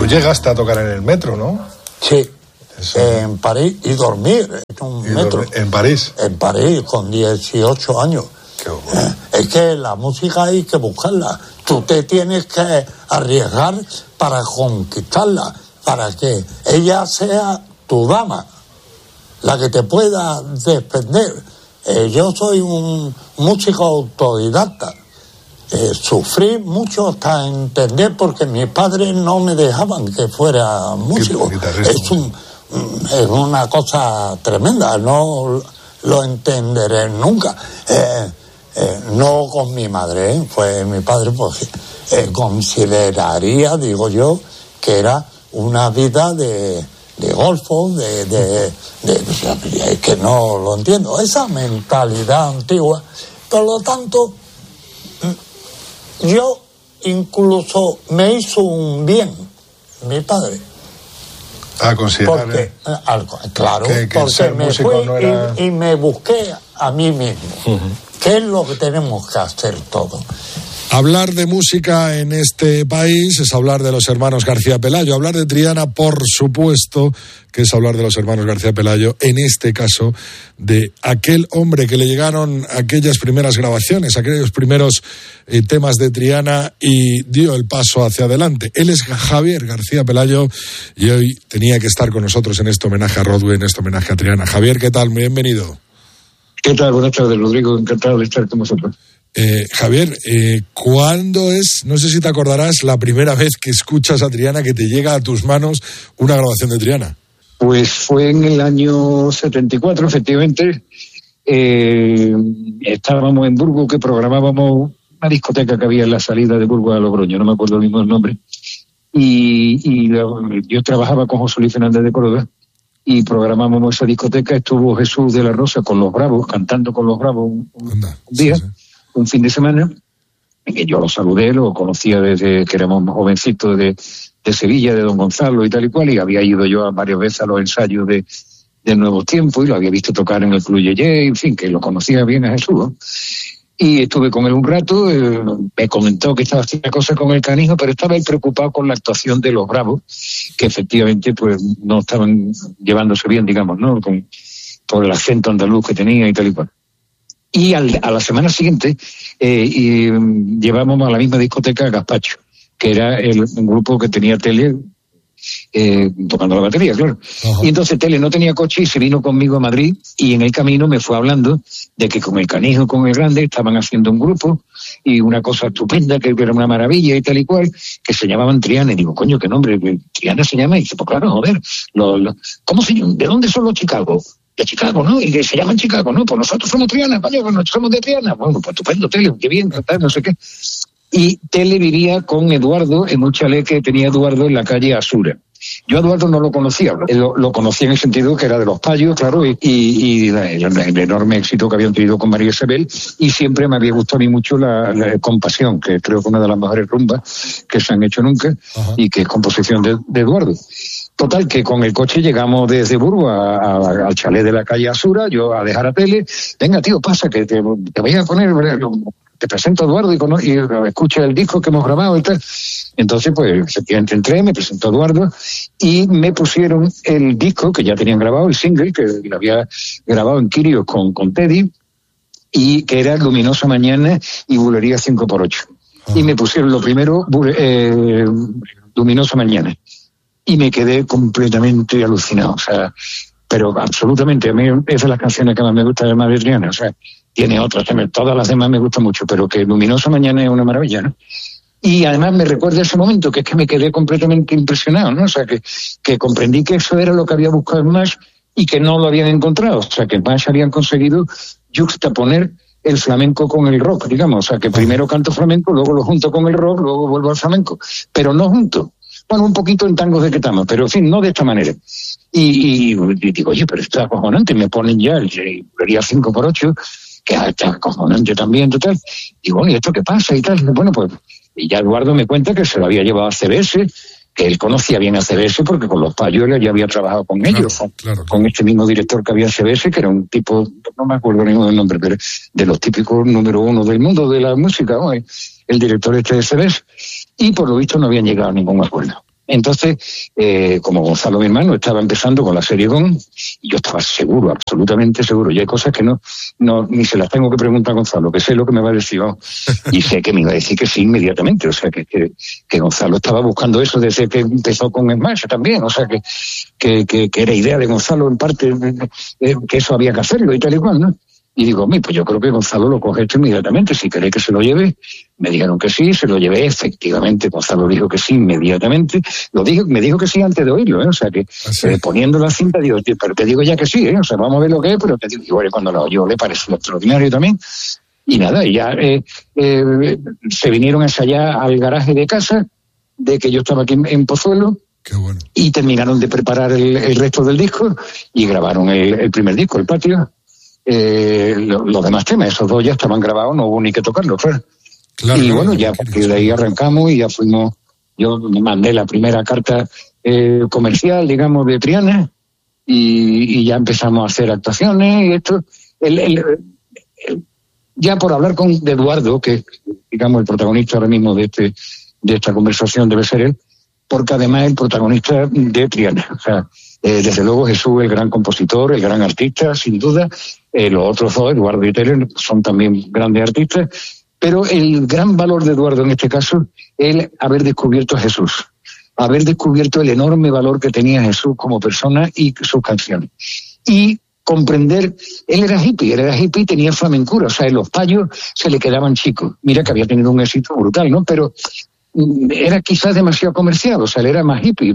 llegaste a tocar en el metro, ¿no? Sí, en París, y dormir en un metro. ¿En París? En París, con 18 años. Qué bueno. Es que la música hay que buscarla. Tú te tienes que arriesgar para conquistarla, para que ella sea tu dama, la que te pueda defender. Yo soy un músico autodidacta. Sufrí mucho hasta entender, porque mis padres no me dejaban que fuera músico. Es una cosa tremenda, no lo entenderé nunca. No con mi madre, fue mi padre, pues consideraría, digo yo, que era una vida de golfo, que no lo entiendo, esa mentalidad antigua. Por lo tanto, yo incluso me hizo un bien mi padre. A considerar. Porque, claro, que porque me fui no era... y me busqué a mí mismo. Uh-huh. ¿Qué es lo que tenemos que hacer todos? Hablar de música en este país es hablar de los hermanos García Pelayo. Hablar de Triana, por supuesto, que es hablar de los hermanos García Pelayo, en este caso, de aquel hombre que le llegaron aquellas primeras grabaciones, aquellos primeros temas de Triana, y dio el paso hacia adelante. Él es Javier García Pelayo y hoy tenía que estar con nosotros en este homenaje a Rodway, en este homenaje a Triana. Javier, ¿qué tal? Bienvenido. ¿Qué tal? Buenas tardes, Rodrigo. Encantado de estar con vosotros. Javier, ¿cuándo es, no sé si te acordarás, la primera vez que escuchas a Triana, que te llega a tus manos una grabación de Triana? Pues fue en el año 74, efectivamente. Estábamos en Burgos, que programábamos una discoteca que había en la salida de Burgos a Logroño, no me acuerdo el mismo nombre. Y yo trabajaba con José Luis Fernández de Córdoba y programábamos esa discoteca. Estuvo Jesús de la Rosa con Los Bravos, cantando con Los Bravos un día. Sí. Un fin de semana, en que yo lo saludé, lo conocía desde que éramos jovencitos de Sevilla, de Don Gonzalo y tal y cual, y había ido yo varias veces a los ensayos de Nuevos Tiempos y lo había visto tocar en el Club Yeye, en fin, que lo conocía bien a Jesús, ¿no? Y estuve con él un rato, me comentó que estaba haciendo cosas con el Canijo, pero estaba él preocupado con la actuación de Los Bravos, que efectivamente pues no estaban llevándose bien, digamos, ¿no? Por el acento andaluz que tenía y tal y cual. Y a la semana siguiente llevábamos a la misma discoteca a Gazpacho, que era un grupo que tenía Tele tocando la batería, claro. Uh-huh. Y entonces Tele no tenía coche y se vino conmigo a Madrid, y en el camino me fue hablando de que con el Canijo, con el Grande, estaban haciendo un grupo y una cosa estupenda, que era una maravilla y tal y cual, que se llamaban Triana. Y digo, coño, ¿qué nombre? Triana se llama. Y dice, pues claro, joder, ¿cómo se llama? ¿De dónde son los Chicago? De Chicago, ¿no? Y que se llaman Chicago, ¿no? Pues nosotros somos Triana, coño, pues nosotros somos de Triana. Bueno, pues estupendo, Tele, qué bien, no sé qué. Y Tele vivía con Eduardo en un chalet que tenía Eduardo en la calle Asura. Yo a Eduardo no lo conocía, lo conocía en el sentido que era de Los Payos, claro, y el enorme éxito que habían tenido con María Isabel, y siempre me había gustado a mí mucho la Compasión, que creo que es una de las mejores rumbas que se han hecho nunca. Uh-huh. Y que es composición de Eduardo. Total, que con el coche llegamos desde Burgos al chalet de la calle Asura, yo a dejar a Tele. Venga, tío, pasa, que te voy a poner, te presento a Eduardo y escucha el disco que hemos grabado y tal. Entonces, pues, efectivamente entré, me presentó Eduardo y me pusieron el disco que ya tenían grabado, el single, que lo había grabado en Quirios con Teddy, y que era Luminosa Mañana y Bulería 5x8. Y me pusieron lo primero, Luminosa Mañana. Y me quedé completamente alucinado, o sea, pero absolutamente. A mí es de las canciones que más me gusta de Madre Triana, o sea, tiene otras también, todas las demás me gustan mucho, pero que Luminosa Mañana es una maravilla, ¿no? Y además me recuerda ese momento, que es que me quedé completamente impresionado, ¿no? O sea, que comprendí que eso era lo que había buscado en Mash y que no lo habían encontrado, o sea, que Mash habían conseguido juxtaponer el flamenco con el rock, digamos, o sea, que primero canto flamenco, luego lo junto con el rock, luego vuelvo al flamenco, pero no junto. Bueno, un poquito en tangos de Ketama, pero en fin, no de esta manera. Y digo, oye, pero esto es acojonante, me ponen ya el 5x8, que está acojonante también, total. Y bueno, ¿y esto qué pasa? Y tal. Bueno, pues, y ya Eduardo me cuenta que se lo había llevado a CBS, que él conocía bien a CBS porque con Los Payos ya había trabajado con ellos, con este mismo director que había en CBS, que era un tipo, no me acuerdo ni del nombre, pero de los típicos número uno del mundo de la música, ¿no? El director este de CBS. Y por lo visto no habían llegado a ningún acuerdo. Entonces, como Gonzalo, mi hermano, estaba empezando con la serie GON, y yo estaba seguro, absolutamente seguro, y hay cosas que no ni se las tengo que preguntar a Gonzalo, que sé lo que me va a decir, y sé que me iba a decir que sí inmediatamente, o sea, que Gonzalo estaba buscando eso desde que empezó con Smash también, o sea, que era idea de Gonzalo en parte, que eso había que hacerlo y tal y cual, ¿no? Y digo, pues yo creo que Gonzalo lo coge esto inmediatamente, si queréis que se lo lleve. Me dijeron que sí, se lo llevé, efectivamente, Gonzalo dijo que sí inmediatamente. Me dijo que sí antes de oírlo, o sea que poniendo la cinta, digo, pero te digo ya que sí, o sea, vamos a ver lo que es, pero te digo, igual cuando lo oyó le pareció extraordinario también. Y nada, y ya se vinieron a ensayar al garaje de casa, de que yo estaba aquí en Pozuelo. Qué bueno. Y terminaron de preparar el resto del disco y grabaron el primer disco, El Patio. Los demás temas, esos dos ya estaban grabados, no hubo ni que tocarlos, claro. Y bueno, ya a partir de ahí arrancamos y ya fuimos. Yo me mandé la primera carta comercial, digamos, de Triana, y ya empezamos a hacer actuaciones y esto. Ya por hablar de Eduardo, que digamos el protagonista ahora mismo de esta conversación debe ser él, porque además es el protagonista de Triana, o sea, desde luego Jesús, el gran compositor, el gran artista, sin duda. Los otros dos, Eduardo y Tere, son también grandes artistas. Pero el gran valor de Eduardo en este caso es haber descubierto a Jesús. Haber descubierto el enorme valor que tenía Jesús como persona y sus canciones. Y comprender, él era hippie, tenía flamencura. O sea, en los payos se le quedaban chicos. Mira que había tenido un éxito brutal, ¿no? Pero era quizás demasiado comercial, o sea, él era más hippie,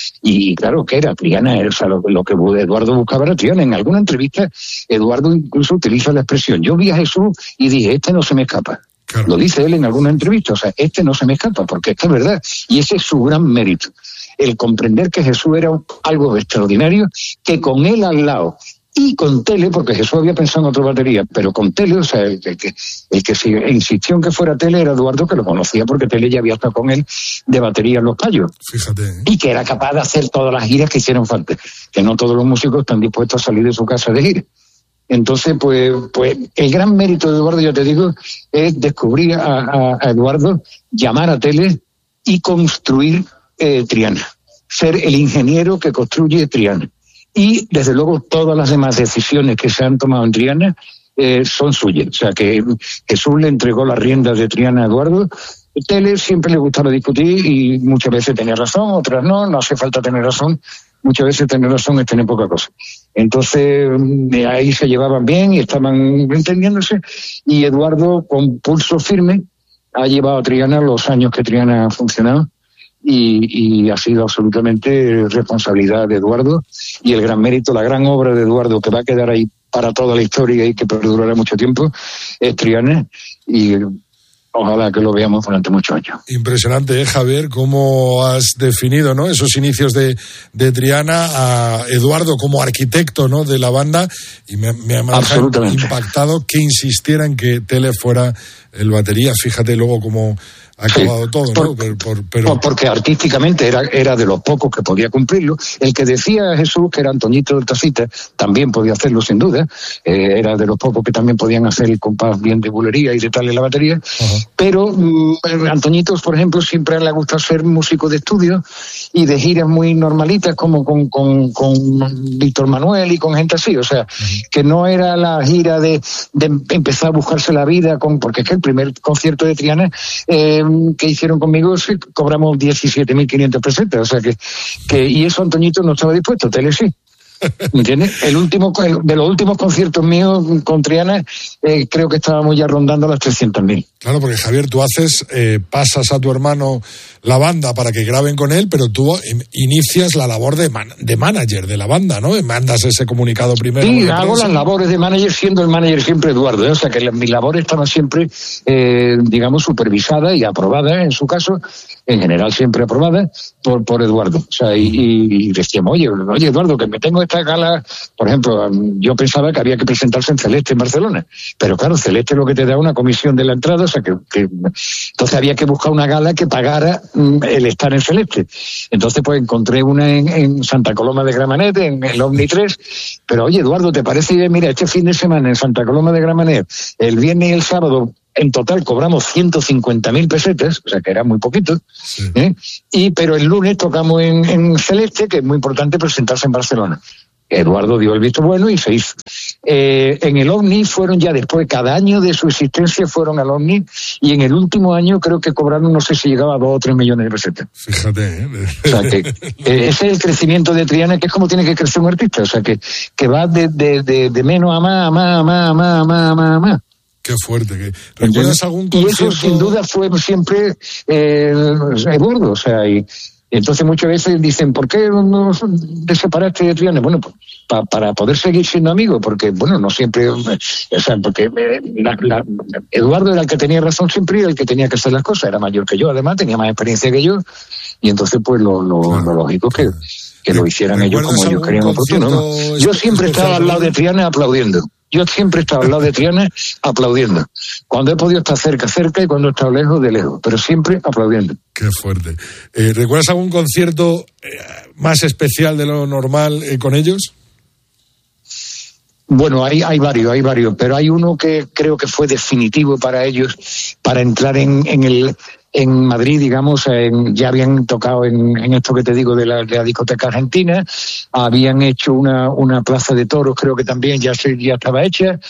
y claro, que era Triana, o sea, lo que Eduardo buscaba era Triana. En alguna entrevista, Eduardo incluso utiliza la expresión, yo vi a Jesús y dije, este no se me escapa. Claro. Lo dice él en alguna entrevista, o sea, este no se me escapa, porque esta es verdad, y ese es su gran mérito, el comprender que Jesús era algo extraordinario, que con él al lado, y con Tele, porque Jesús había pensado en otra batería, pero con Tele, o sea, el que insistió en que fuera Tele era Eduardo, que lo conocía porque Tele ya había estado con él de batería en Los Payos. Fíjate. Y que era capaz de hacer todas las giras que hicieron falta, que no todos los músicos están dispuestos a salir de su casa de gira. Entonces, pues el gran mérito de Eduardo, yo te digo, es descubrir a Eduardo, llamar a Tele y construir Triana. Ser el ingeniero que construye Triana. Y, desde luego, todas las demás decisiones que se han tomado en Triana son suyas. O sea, que Jesús le entregó las riendas de Triana a Eduardo. Tele siempre le gustaba discutir y muchas veces tenía razón, otras no hace falta tener razón. Muchas veces tener razón es tener poca cosa. Entonces, ahí se llevaban bien y estaban entendiéndose. Y Eduardo, con pulso firme, ha llevado a Triana los años que Triana ha funcionado. Y ha sido absolutamente responsabilidad de Eduardo, y el gran mérito, la gran obra de Eduardo, que va a quedar ahí para toda la historia y que perdurará mucho tiempo, es Triana, y ojalá que lo veamos durante muchos años. Impresionante, Javier, cómo has definido, ¿no?, esos inicios de Triana, a Eduardo como arquitecto, ¿no?, de la banda, y me ha impactado que insistiera en que Tele fuera el batería. Fíjate luego cómo ha acabado todo, ¿no? Pero... Porque artísticamente era de los pocos que podía cumplirlo. El que decía Jesús que era Antoñito del Tacita también podía hacerlo sin duda. Era de los pocos que también podían hacer el compás bien de bulería y de tal en la batería. Uh-huh. Pero Antoñito, por ejemplo, siempre le ha gustado ser músico de estudio y de giras muy normalitas, como con Víctor Manuel y con gente así. O sea, que no era la gira de empezar a buscarse la vida porque es que el primer concierto de Triana que hicieron conmigo cobramos 17.500 pesetas, o sea que y eso Antoñito no estaba dispuesto, Tele sí. ¿Me entiendes? De los últimos conciertos míos con Triana, creo que estábamos ya rondando las 300.000. Claro, porque Javier, tú pasas a tu hermano la banda para que graben con él, pero tú inicias la labor de manager de la banda, ¿no? Mandas ese comunicado primero. Sí, hago las labores de manager, siendo el manager siempre Eduardo, ¿eh? O sea que mi labor estaba siempre, digamos, supervisada y aprobada, en su caso, en general siempre aprobada por Eduardo. O sea, y decíamos, oye Eduardo, que me tengo esta gala, por ejemplo, yo pensaba que había que presentarse en Celeste en Barcelona, pero claro, Celeste lo que te da una comisión de la entrada, o sea que entonces había que buscar una gala que pagara el estar en Celeste. Entonces pues encontré una en Santa Coloma de Gramenet, en el Omni 3, pero oye Eduardo, ¿te parece? Mira, este fin de semana en Santa Coloma de Gramenet, el viernes y el sábado, en total cobramos 150.000 pesetas, o sea que era muy poquito, Sí. Pero el lunes tocamos en Celeste, que es muy importante presentarse en Barcelona. Eduardo dio el visto bueno y se hizo. En el OVNI fueron ya después, cada año de su existencia fueron al OVNI, y en el último año creo que cobraron, no sé si llegaba a 2 o 3 millones de pesetas. Fíjate, O sea que ese es el crecimiento de Triana, que es como tiene que crecer un artista, o sea que va de menos a más. Qué fuerte. ¿Recuerdas algún Y concierto? eso sin duda fue siempre Eduardo, o sea, y entonces muchas veces dicen, ¿por qué no te separaste de Triana? Bueno, pues para poder seguir siendo amigos, porque, bueno, no siempre, o sea, porque Eduardo era el que tenía razón siempre y el que tenía que hacer las cosas, era mayor que yo, además, tenía más experiencia que yo, y entonces, pues, lo lógico es que lo hicieran ellos como ellos querían oportuno, ¿no? Yo siempre estaba al lado de Triana aplaudiendo. Cuando he podido estar cerca, y cuando he estado lejos, de lejos. Pero siempre aplaudiendo. Qué fuerte. ¿Recuerdas algún concierto más especial de lo normal con ellos? Bueno, hay varios, pero hay uno que creo que fue definitivo para ellos, para entrar en Madrid, digamos. Ya habían tocado en esto que te digo de la discoteca argentina, habían hecho una plaza de toros, creo que también ya estaba hecha,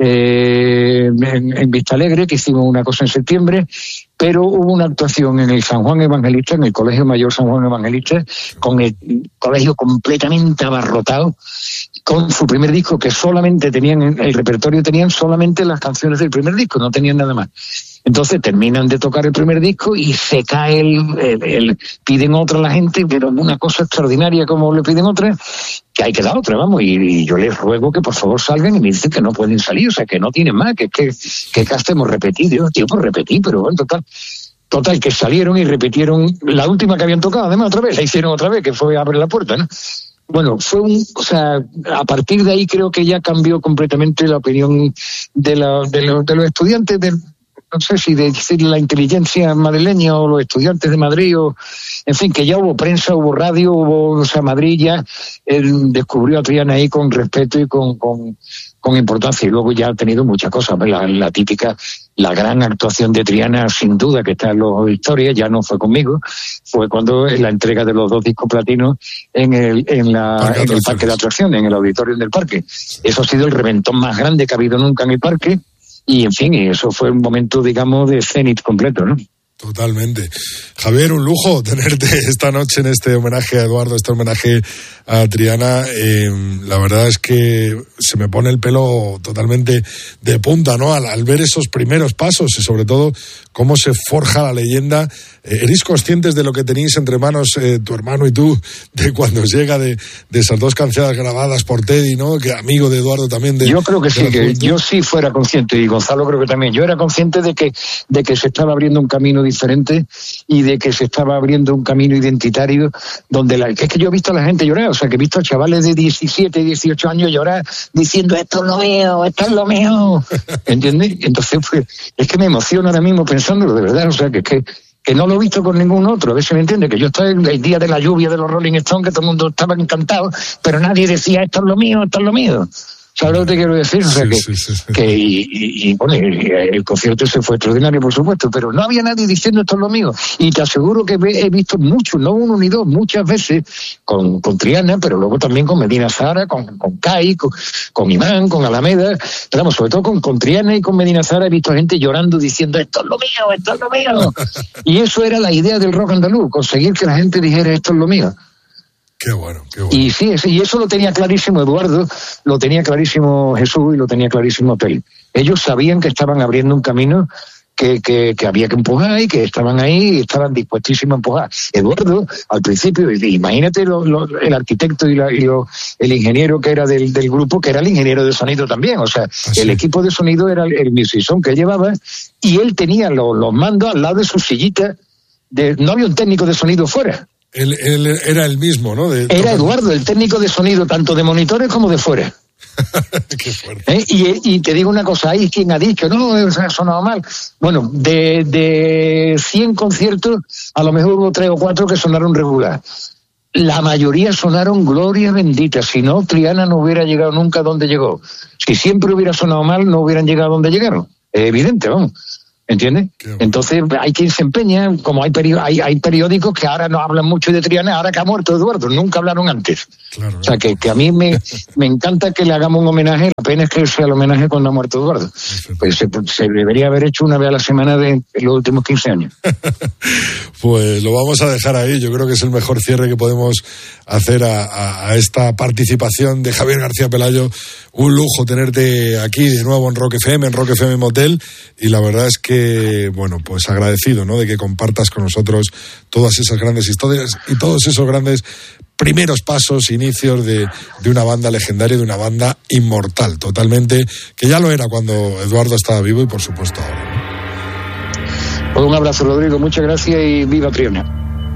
en Vista Alegre, que hicimos una cosa en septiembre, pero hubo una actuación en el San Juan Evangelista, en el Colegio Mayor San Juan Evangelista, con el colegio completamente abarrotado, con su primer disco, que solamente tenían, el repertorio tenían solamente las canciones del primer disco, no tenían nada más. Entonces terminan de tocar el primer disco y se cae piden otra a la gente, pero una cosa extraordinaria como le piden otra, que hay que dar otra, vamos, y yo les ruego que por favor salgan, y me dicen que no pueden salir, o sea, que no tienen más, que hacemos repetir. Digo, tío, pues repetí, pero bueno, total, que salieron y repitieron la última que habían tocado, además otra vez, la hicieron otra vez, que fue Abre la Puerta, ¿no? Bueno, a partir de ahí creo que ya cambió completamente la opinión de los estudiantes no sé si decir la inteligencia madrileña o los estudiantes de Madrid, o en fin, que ya hubo prensa, hubo radio, Madrid ya descubrió a Triana ahí con respeto y con importancia, y luego ya ha tenido muchas cosas. La típica, la gran actuación de Triana, sin duda, que está en las historias, ya no fue conmigo, fue cuando la entrega de los 2 discos platinos en el parque de atracciones, en el auditorio del parque. Eso ha sido el reventón más grande que ha habido nunca en el parque. Y, en fin, eso fue un momento, digamos, de cenit completo, ¿no? Totalmente. Javier, un lujo tenerte esta noche en este homenaje a Eduardo, este homenaje a Triana. La verdad es que se me pone el pelo totalmente de punta, ¿no? Al ver esos primeros pasos y, sobre todo, cómo se forja la leyenda. ¿Eres conscientes de lo que tenéis entre manos tu hermano y tú, de cuando llega de esas 2 canciones grabadas por Teddy, ¿no? Que amigo de Eduardo también. Yo creo que sí, que yo sí fuera consciente, y Gonzalo creo que también. Yo era consciente de que se estaba abriendo un camino diferente, y de que se estaba abriendo un camino identitario donde es que yo he visto a la gente llorar, o sea, que he visto a chavales de 17, 18 años llorar diciendo esto es lo mío, ¿entiendes? Entonces, pues, es que me emociona ahora mismo pensándolo, de verdad, o sea, que no lo he visto con ningún otro, a ver si me entiende, que yo estaba en el día de la lluvia de los Rolling Stones, que todo el mundo estaba encantado, pero nadie decía esto es lo mío. ¿Sabes lo que te quiero decir? O sea, sí. Bueno, el concierto ese fue extraordinario, por supuesto, pero no había nadie diciendo esto es lo mío. Y te aseguro que he visto muchos, no uno ni dos, muchas veces con Triana, pero luego también con Medina Zahara, con Kai, con Imán, con Alameda, pero vamos, sobre todo con Triana y con Medina Zahara he visto gente llorando diciendo esto es lo mío. Y eso era la idea del rock andaluz, conseguir que la gente dijera esto es lo mío. Qué bueno. Y sí, y eso lo tenía clarísimo Eduardo, lo tenía clarísimo Jesús y lo tenía clarísimo Teli. Ellos sabían que estaban abriendo un camino que había que empujar, y que estaban ahí y estaban dispuestísimos a empujar. Eduardo, al principio, imagínate el arquitecto y el ingeniero que era del grupo, que era el ingeniero de sonido también. O sea, el equipo de sonido era el musicón que llevaba, y él tenía los mandos al lado de su sillita. No había un técnico de sonido fuera. Él era el mismo, ¿no? Era Eduardo, el técnico de sonido, tanto de monitores como de fuera. Qué fuerte. Y te digo una cosa, hay quien ha dicho, no, ha sonado mal. Bueno, de 100 conciertos, a lo mejor hubo 3 o 4 que sonaron regular. La mayoría sonaron gloria bendita, si no, Triana no hubiera llegado nunca a donde llegó. Si siempre hubiera sonado mal, no hubieran llegado a donde llegaron. Es evidente, vamos. ¿entiendes? Entonces hay quien se empeña, como hay periódicos que ahora no hablan mucho de Triana, ahora que ha muerto Eduardo, nunca hablaron antes. Claro, o sea, que a mí me encanta que le hagamos un homenaje, la pena es que sea el homenaje cuando ha muerto Eduardo. Pues se debería haber hecho una vez a la semana de los últimos 15 años. Pues lo vamos a dejar ahí, yo creo que es el mejor cierre que podemos hacer a esta participación de Javier García Pelayo. Un lujo tenerte aquí de nuevo en Rock FM Motel, y la verdad es que, bueno, pues agradecido, ¿no?, de que compartas con nosotros todas esas grandes historias y todos esos grandes primeros pasos, inicios de una banda legendaria, de una banda inmortal, totalmente, que ya lo era cuando Eduardo estaba vivo y por supuesto ahora. Pues un abrazo, Rodrigo, muchas gracias y viva Triana.